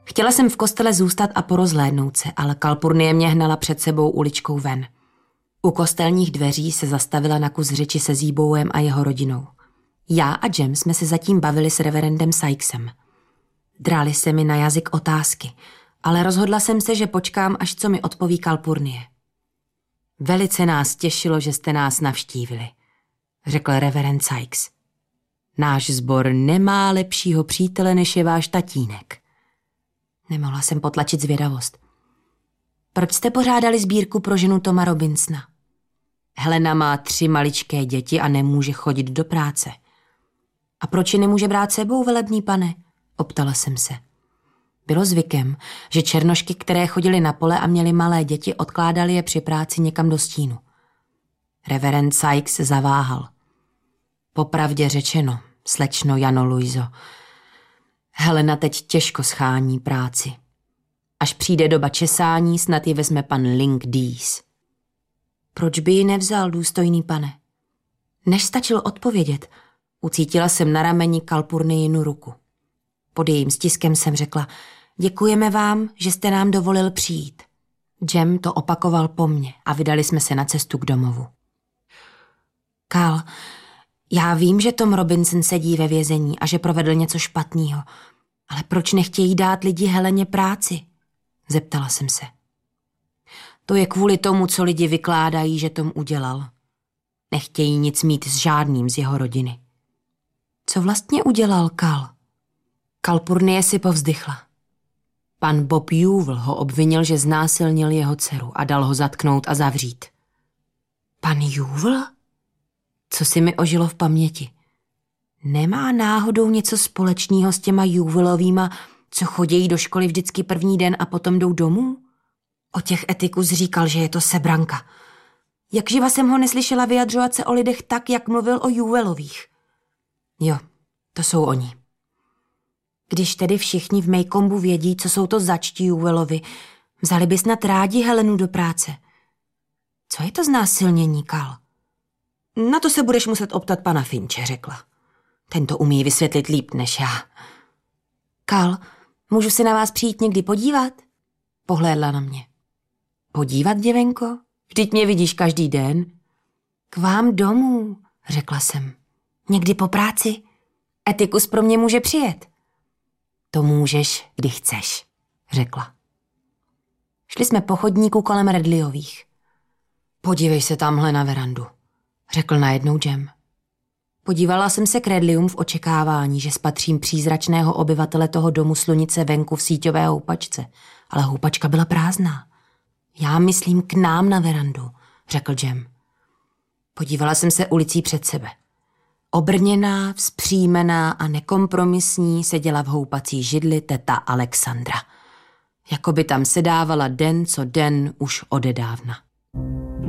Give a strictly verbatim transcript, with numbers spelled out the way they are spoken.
Chtěla jsem v kostele zůstat a porozhlédnout se, ale Kalpurnie mě hnala před sebou uličkou ven. U kostelních dveří se zastavila na kus řeči se Zíbouem a jeho rodinou. Já a Jem jsme se zatím bavili s reverendem Sykesem. Drály se mi na jazyk otázky, ale rozhodla jsem se, že počkám, až co mi odpoví Kalpurnie. Velice nás těšilo, že jste nás navštívili, řekl reverend Sykes. Náš sbor nemá lepšího přítele, než je váš tatínek. Nemohla jsem potlačit zvědavost. Proč jste pořádali sbírku pro ženu Toma Robinsona? Helena má tři maličké děti a nemůže chodit do práce. A proč je nemůže brát sebou, velebný pane? Optala jsem se. Bylo zvykem, že černošky, které chodily na pole a měly malé děti, odkládali je při práci někam do stínu. Reverend Sykes zaváhal. Popravdě řečeno, slečno Jano Luizo, Helena teď těžko schání práci. Až přijde doba česání, snad ji vezme pan Link Dees. Proč by ji nevzal, důstojný pane? Než stačil odpovědět, ucítila jsem na rameni Kalpurniinu ruku. Pod jejím stiskem jsem řekla, děkujeme vám, že jste nám dovolil přijít. Jem to opakoval po mně a vydali jsme se na cestu k domovu. Kal, já vím, že Tom Robinson sedí ve vězení a že provedl něco špatného, ale proč nechtějí dát lidi Heleně práci? Zeptala jsem se. To je kvůli tomu, co lidi vykládají, že Tom udělal. Nechtějí nic mít s žádným z jeho rodiny. Co vlastně udělal Kal? Kalpurnie si povzdychla. Pan Bob Juvel ho obvinil, že znásilnil jeho dceru a dal ho zatknout a zavřít. Pan Juvel? Co si mi ožilo v paměti? Nemá náhodou něco společného s těma Juvelovýma, co chodějí do školy vždycky první den a potom jdou domů? O těch Etikus říkal, že je to sebranka. Jak živa jsem ho neslyšela vyjadřovat se o lidech tak, jak mluvil o Juvelových. Jo, to jsou oni. Když tedy všichni v Maycombu vědí, co jsou to začti Juvelovi, vzali by snad rádi Helenu do práce. Co je to znásilnění, Kal? Na to se budeš muset optat pana Finče, řekla. Ten to umí vysvětlit líp než já. Kal, můžu si na vás přijít někdy podívat? Pohlédla na mě. Podívat, děvenko? Vždyť mě vidíš každý den. K vám domů, řekla jsem. Někdy po práci? Etikus pro mě může přijet. To můžeš, kdy chceš, řekla. Šli jsme po chodníku kolem Redleyových. Podívej se tamhle na verandu, řekl najednou Jem. Podívala jsem se k Redleyům v očekávání, že spatřím přízračného obyvatele toho domu slunice venku v síťové houpačce, ale houpačka byla prázdná. Já myslím k nám na verandu, řekl Jem. Podívala jsem se ulicí před sebe. Obrněná, vzpřímená a nekompromisní seděla v houpací židli teta Alexandra. Jako by tam sedávala den co den už odedávna.